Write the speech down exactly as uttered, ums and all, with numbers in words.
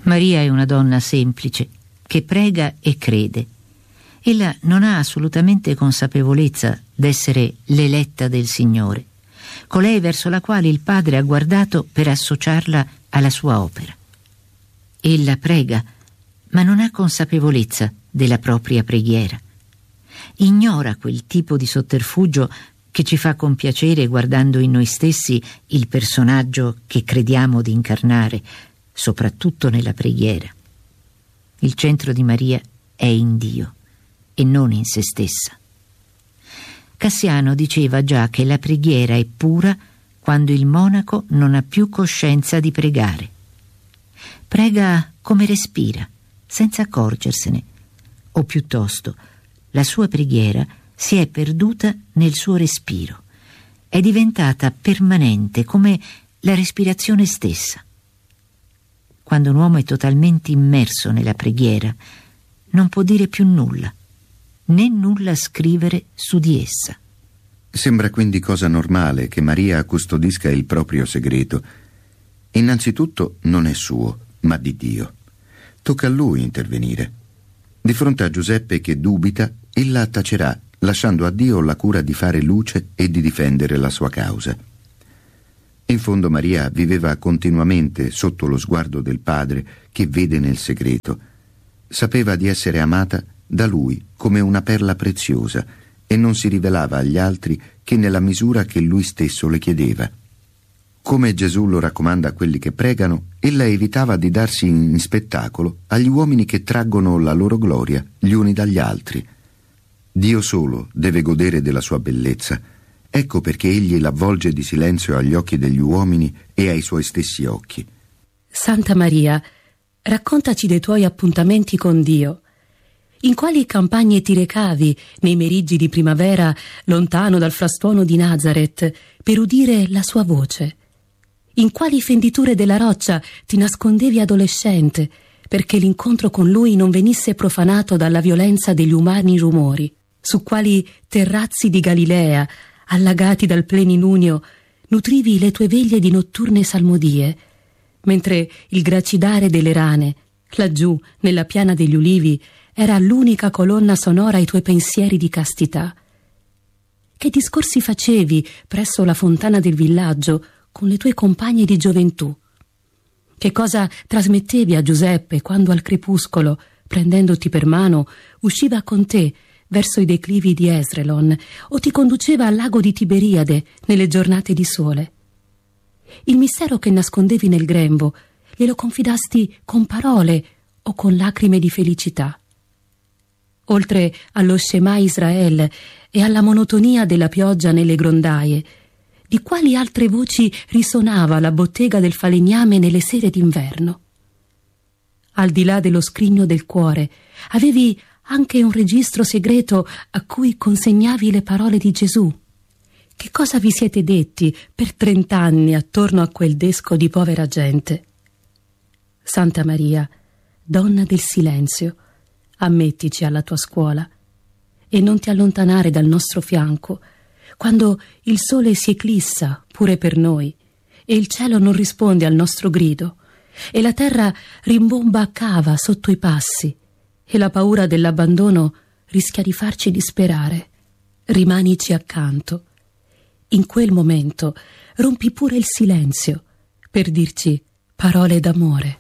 Maria è una donna semplice che prega e crede. Ella non ha assolutamente consapevolezza d'essere l'eletta del Signore, colei verso la quale il Padre ha guardato per associarla alla sua opera. Ella prega, ma non ha consapevolezza della propria preghiera. Ignora quel tipo di sotterfugio che ci fa compiacere guardando in noi stessi il personaggio che crediamo di incarnare, soprattutto nella preghiera. Il centro di Maria è in Dio e non in se stessa. Cassiano diceva già che la preghiera è pura quando il monaco non ha più coscienza di pregare. Prega come respira, senza accorgersene, o piuttosto la sua preghiera si è perduta nel suo respiro, è diventata permanente come la respirazione stessa. Quando un uomo è totalmente immerso nella preghiera, non può dire più nulla, né nulla scrivere su di essa. Sembra quindi cosa normale che Maria custodisca il proprio segreto. Innanzitutto non è suo, ma di Dio. Tocca a Lui intervenire. Di fronte a Giuseppe che dubita, ella tacerà, lasciando a Dio la cura di fare luce e di difendere la sua causa. In fondo Maria viveva continuamente sotto lo sguardo del Padre che vede nel segreto. Sapeva di essere amata da Lui come una perla preziosa e non si rivelava agli altri che nella misura che Lui stesso le chiedeva. Come Gesù lo raccomanda a quelli che pregano, ella evitava di darsi in spettacolo agli uomini che traggono la loro gloria gli uni dagli altri. Dio solo deve godere della sua bellezza. Ecco perché egli l'avvolge di silenzio agli occhi degli uomini e ai suoi stessi occhi. Santa Maria, raccontaci dei tuoi appuntamenti con Dio. In quali campagne ti recavi nei meriggi di primavera lontano dal frastuono di Nazareth per udire la sua voce? In quali fenditure della roccia ti nascondevi adolescente perché l'incontro con lui non venisse profanato dalla violenza degli umani rumori? Su quali terrazzi di Galilea, allagati dal plenilunio, nutrivi le tue veglie di notturne salmodie, mentre il gracidare delle rane, laggiù nella piana degli ulivi, era l'unica colonna sonora ai tuoi pensieri di castità? Che discorsi facevi presso la fontana del villaggio con le tue compagne di gioventù? Che cosa trasmettevi a Giuseppe quando al crepuscolo, prendendoti per mano, usciva con te verso i declivi di Esrelon o ti conduceva al lago di Tiberiade nelle giornate di sole? Il mistero che nascondevi nel grembo glielo confidasti con parole o con lacrime di felicità? Oltre allo Shema Israel e alla monotonia della pioggia nelle grondaie, di quali altre voci risonava la bottega del falegname nelle sere d'inverno? Al di là dello scrigno del cuore, avevi anche un registro segreto a cui consegnavi le parole di Gesù. Che cosa vi siete detti per trent'anni attorno a quel desco di povera gente? Santa Maria, donna del silenzio, ammettici alla tua scuola e non ti allontanare dal nostro fianco quando il sole si eclissa pure per noi e il cielo non risponde al nostro grido e la terra rimbomba a cava sotto i passi e la paura dell'abbandono rischia di farci disperare. Rimanici accanto. In quel momento rompi pure il silenzio per dirci parole d'amore.